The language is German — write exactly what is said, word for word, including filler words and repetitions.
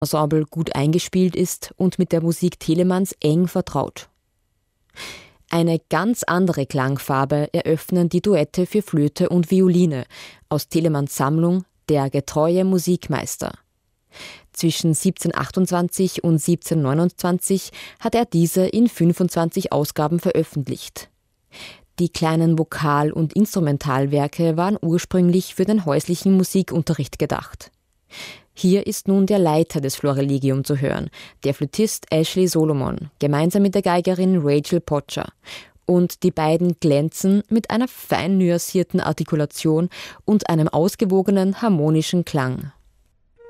Ensemble gut eingespielt ist und mit der Musik Telemanns eng vertraut. Eine ganz andere Klangfarbe eröffnen die Duette für Flöte und Violine aus Telemanns Sammlung Der getreue Musikmeister. Zwischen siebzehnhundertachtundzwanzig und siebzehnhundertneunundzwanzig hat er diese in fünfundzwanzig Ausgaben veröffentlicht. Die kleinen Vokal- und Instrumentalwerke waren ursprünglich für den häuslichen Musikunterricht gedacht. Hier ist nun der Leiter des Florilegium zu hören, der Flötist Ashley Solomon, gemeinsam mit der Geigerin Rachel Potcher. Und die beiden glänzen mit einer fein nuancierten Artikulation und einem ausgewogenen, harmonischen Klang.